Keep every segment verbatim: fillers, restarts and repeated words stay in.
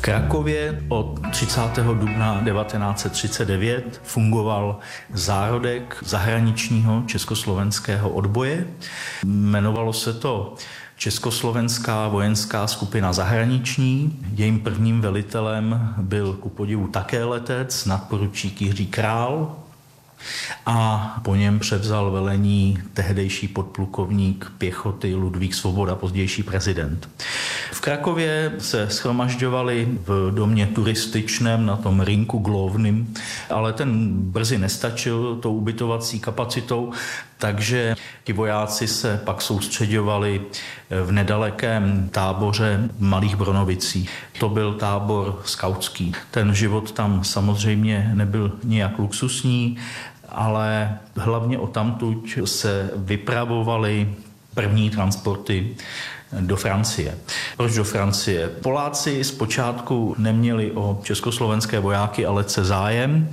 Krakově od třicátého dubna devatenáct set třicet devět fungoval zárodek zahraničního československého odboje. Jmenovalo se to Československá vojenská skupina zahraniční. Jejím prvním velitelem byl ku podivu také letec, nadporučík Jiří Král, a po něm převzal velení tehdejší podplukovník pěchoty Ludvík Svoboda, pozdější prezident. V Krakově se shromažďovali v domě turističném na tom rynku Glovným, ale ten brzy nestačil tou ubytovací kapacitou, takže ti vojáci se pak soustředovali v nedalekém táboře v Malých Bronovicích. To byl tábor skautský. Ten život tam samozřejmě nebyl nijak luxusní, ale hlavně odtamtud se vypravovaly první transporty do Francie. Proč do Francie? Poláci zpočátku neměli o československé vojáky a letce zájem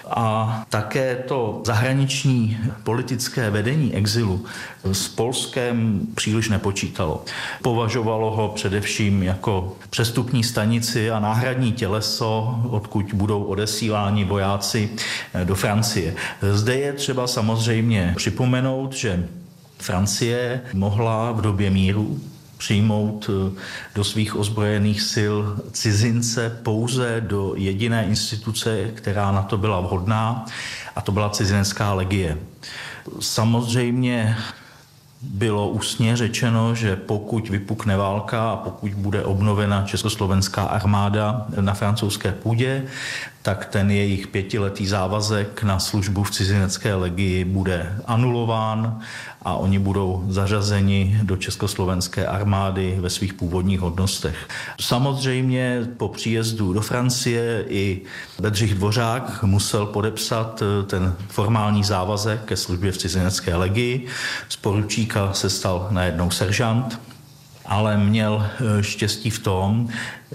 a také to zahraniční politické vedení exilu s Polskem příliš nepočítalo. Považovalo ho především jako přestupní stanici a náhradní těleso, odkud budou odesíláni vojáci do Francie. Zde je třeba samozřejmě připomenout, že Francie mohla v době míru přijmout do svých ozbrojených sil cizince pouze do jediné instituce, která na to byla vhodná, a to byla cizinecká legie. Samozřejmě bylo ústně řečeno, že pokud vypukne válka a pokud bude obnovena československá armáda na francouzské půdě, tak ten jejich pětiletý závazek na službu v cizinecké legii bude anulován a oni budou zařazeni do československé armády ve svých původních hodnostech. Samozřejmě po příjezdu do Francie i Bedřich Dvořák musel podepsat ten formální závazek ke službě v cizinecké legii. Z poručíka se stal najednou seržant, ale měl štěstí v tom,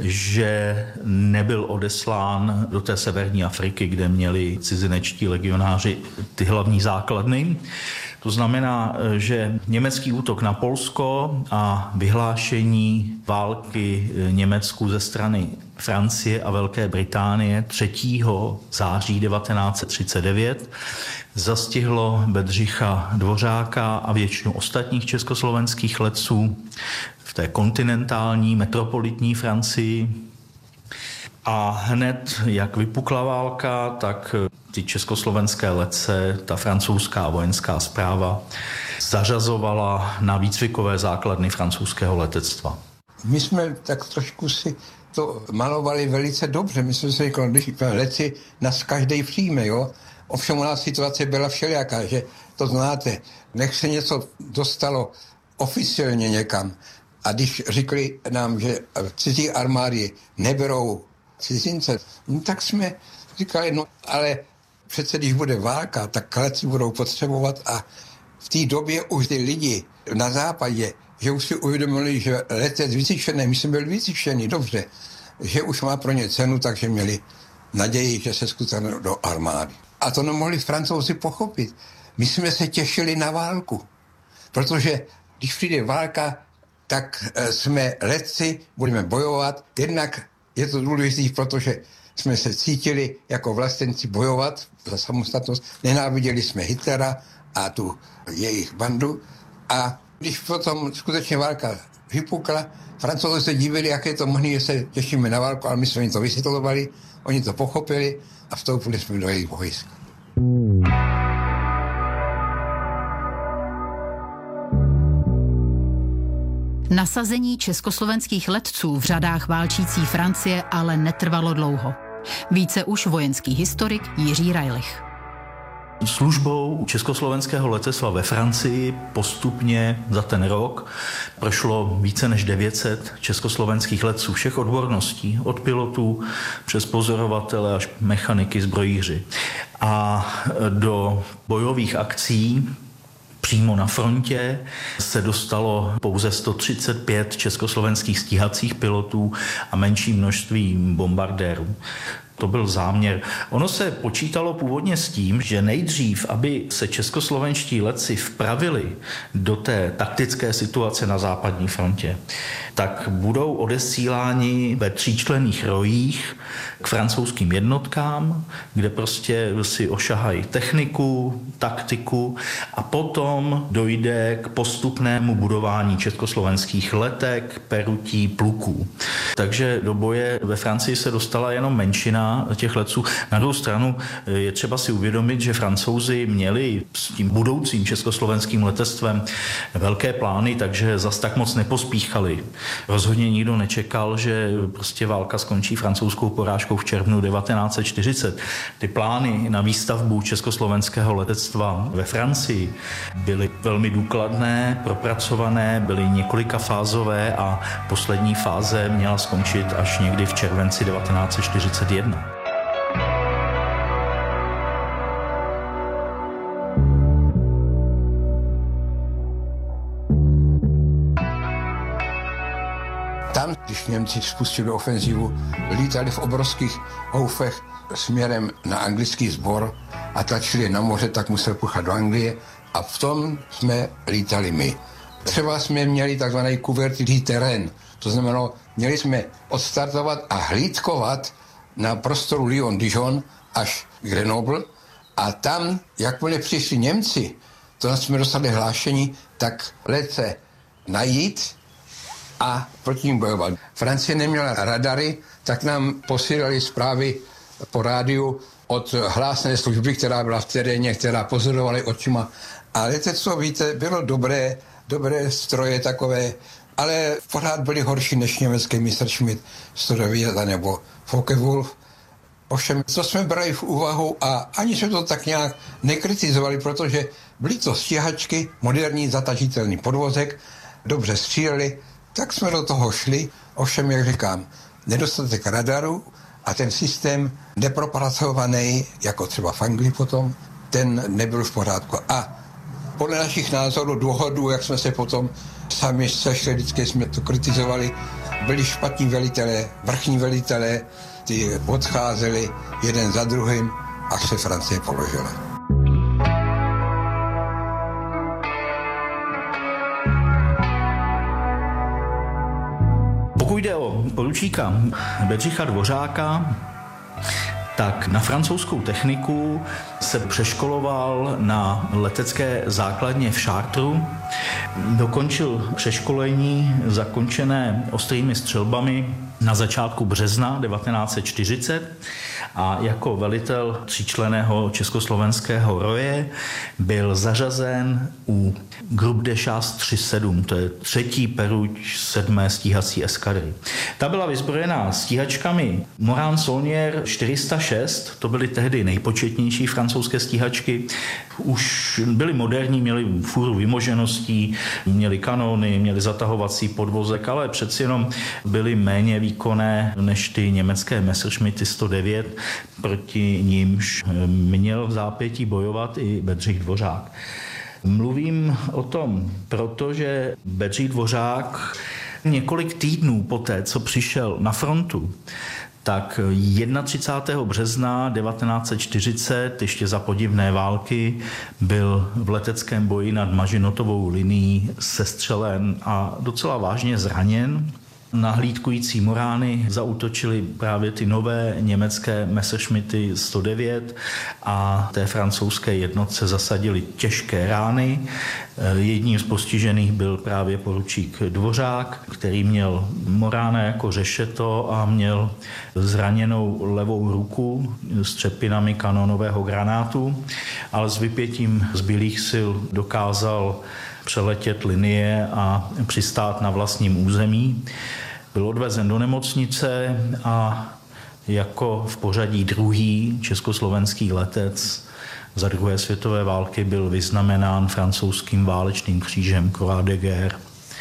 že nebyl odeslán do té severní Afriky, kde měli cizinečtí legionáři ty hlavní základny. To znamená, že německý útok na Polsko a vyhlášení války Německu ze strany Francie a Velké Británie třetího září devatenáct set třicet devět zastihlo Bedřicha Dvořáka a většinu ostatních československých letců v té kontinentální metropolitní Francii. A hned, jak vypukla válka, tak ty československé letce, ta francouzská vojenská správa zařazovala na výcvikové základny francouzského letectva. My jsme tak trošku si to malovali velice dobře. My jsme si řekli, když leci nás každej přijme, jo. Ovšem u nás situace byla všelijaká, že to znáte, nech se něco dostalo oficiálně někam. A když řekli nám, že cizí armády neberou cizince, no tak jsme říkali, no ale přece když bude válka, tak letci budou potřebovat a v té době už ty lidi na západě, že už si uvědomili, že letec vycvičený, my jsme byli vycvičený, dobře, že už má pro ně cenu, takže měli naději, že se skutečně do armády. A to nemohli Francouzi pochopit. My jsme se těšili na válku, protože když přijde válka, tak jsme letci, budeme bojovat. Jednak je to důležité, protože jsme se cítili jako vlastenci bojovat za samostatnost. Nenáviděli jsme Hitlera a tu jejich bandu. A když potom skutečně válka vypukla, Francouzi se divili, jak je to možné, že se těšíme na válku, ale my jsme jim to vysvětlovali, oni to pochopili a vstoupili jsme do jejich vojska. Nasazení československých letců v řadách válčící Francie ale netrvalo dlouho. Více už vojenský historik Jiří Rajlich. Službou československého letectva ve Francii postupně za ten rok prošlo více než devět set československých letců všech odborností, od pilotů přes pozorovatele až mechaniky, zbrojíři. A do bojových akcí přímo na frontě se dostalo pouze sto třicet pět československých stíhacích pilotů a menší množství bombardérů. To byl záměr. Ono se počítalo původně s tím, že nejdřív, aby se českoslovenští letci vpravili do té taktické situace na západní frontě, tak budou odesíláni ve tříčlenných rojích k francouzským jednotkám, kde prostě si ošahají techniku, taktiku a potom dojde k postupnému budování československých letek, perutí, pluků. Takže do boje ve Francii se dostala jenom menšina těch letců. Na druhou stranu je třeba si uvědomit, že Francouzi měli s tím budoucím československým letectvem velké plány, takže zas tak moc nepospíchali. Rozhodně nikdo nečekal, že prostě válka skončí francouzskou porážkou v červnu devatenáct set čtyřicet. Ty plány na výstavbu československého letectva ve Francii byly velmi důkladné, propracované, byly několikafázové a poslední fáze měla skončit až někdy v červenci devatenáct set čtyřicet jedna. Tam, když Němci spustili ofenzivu, lítali v obrovských houfech směrem na anglický sbor a tlačili na moře, tak musel puchat do Anglie a v tom jsme lítali my. Třeba jsme měli takzvaný kuvertitý terén, to znamenalo, měli jsme odstartovat a hlídkovat na prostoru Lyon-Dijon až Grenoble a tam, jakmile přišli Němci, to jsme dostali hlášení, tak letce najít a proti ním bojovat. Francie neměla radary, tak nám posílali zprávy po rádiu od hlásné služby, která byla v teréně, která pozorovala očima. A letectvo, víte, bylo dobré, dobré stroje takové, ale pořád byly horší než německý Messerschmitt sto devět nebo Focke-Wulf. Ovšem, to jsme brali v úvahu a ani jsme to tak nějak nekritizovali, protože byly to stíhačky, moderní zatažitelný podvozek, dobře stříleli, tak jsme do toho šli. Ovšem, jak říkám, nedostatek radaru a ten systém nepropracovaný, jako třeba v Anglii potom, ten nebyl v pořádku. A podle našich názorů, důvodů, jak jsme se potom sami sešli, vždycky jsme to kritizovali, byli špatní velitelé, vrchní velitelé, ty odcházeli jeden za druhým, až se Francie položila. Pokud jde o poručíka Bedřicha Dvořáka, tak na francouzskou techniku se přeškoloval na letecké základně v Chartru, dokončil přeškolení zakončené ostrými střelbami na začátku března devatenáct set čtyřicet a jako velitel tříčlenného československého roje byl zařazen u Groupe de Chasse tři sedm, to je třetí peruť sedmé stíhací eskadry. Ta byla vyzbrojená stíhačkami Morane Saulnier čtyři sta šest, to byly tehdy nejpočetnější francouzské stíhačky, už byly moderní, měly fůru vymožeností, měly kanóny, měly zatahovací podvozek, ale přeci jenom byly méně výkonné než ty německé Messerschmitty sto devět, proti nímž měl v zápětí bojovat i Bedřich Dvořák. Mluvím o tom, protože Bedřich Dvořák několik týdnů poté, co přišel na frontu, tak třicátého prvního března devatenáct set čtyřicet, ještě za podivné války, byl v leteckém boji nad Mažinotovou linií sestřelen a docela vážně zraněn. Na hlídkující Morány zaútočili právě ty nové německé Messerschmitty sto devět a té francouzské jednotce zasadili těžké rány. Jedním z postižených byl právě poručík Dvořák, který měl Morána jako řešeto a měl zraněnou levou ruku s třepinami kanonového granátu, ale s vypětím zbylých sil dokázal přeletět linie a přistát na vlastním území. Byl odvezen do nemocnice a jako v pořadí druhý československý letec za druhé světové války byl vyznamenán francouzským válečným křížem Croix de Guerre.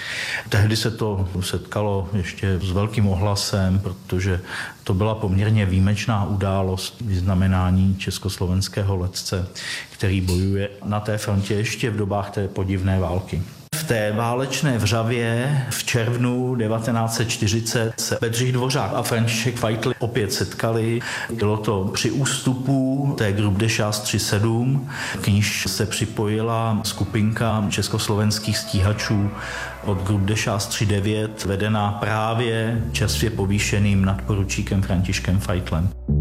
Tehdy se to setkalo ještě s velkým ohlasem, protože to byla poměrně výjimečná událost vyznamenání československého letce, který bojuje na té frontě ještě v dobách té podivné války. V té válečné vřavě v červnu devatenáct set čtyřicet se Bedřich Dvořák a František Feitl opět setkali. Bylo to při ústupu té Grubdeschast tři sedm, k níž se připojila skupinka československých stíhačů od Grubdeschast tři devět, vedená právě čerstvě povýšeným nadporučíkem Františkem Feitlem.